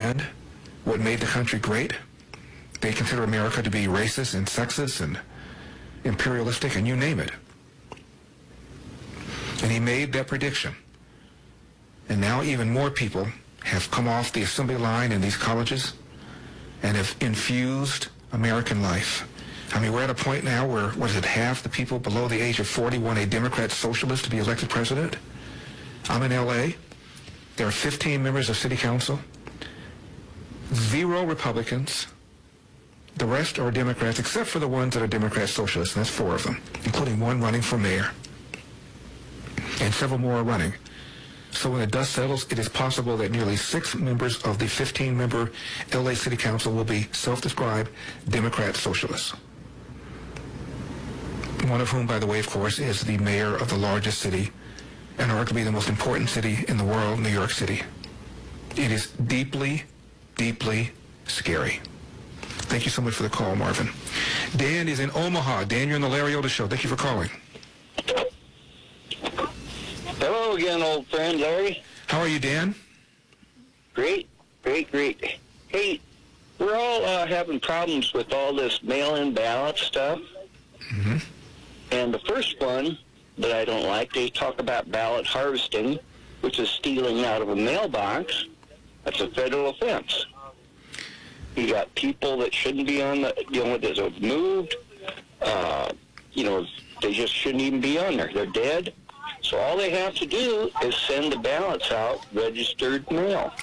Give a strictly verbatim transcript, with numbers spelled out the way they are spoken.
understand what made the country great. They consider America to be racist and sexist and imperialistic and you name it. And he made that prediction. And now even more people have come off the assembly line in these colleges and have infused American life. I mean, we're at a point now where, what is it, half the people below the age of forty want a Democrat socialist to be elected president? I'm in L A. There are fifteen members of city council, zero Republicans. The rest are Democrats, except for the ones that are Democrat socialists, and that's four of them, including one running for mayor. And several more are running. So when the dust settles, it is possible that nearly six members of the fifteen-member L A City Council will be self-described Democrat socialists. One of whom, by the way, of course, is the mayor of the largest city and arguably the most important city in the world, New York City. It is deeply, deeply scary. Thank you so much for the call, Marvin. Dan is in Omaha. Dan, you're on the Larry Elder Show. Thank you for calling. Hello again, old friend, Larry. How are you, Dan? Great, great, great. Hey, we're all uh, having problems with all this mail-in ballot stuff. Mm-hmm. And the first one that I don't like, they talk about ballot harvesting, which is stealing out of a mailbox. That's a federal offense. You got people that shouldn't be on the, you know, that have moved. Uh, you know, they just shouldn't even be on there. They're dead. So all they have to do is send the ballots out registered mail.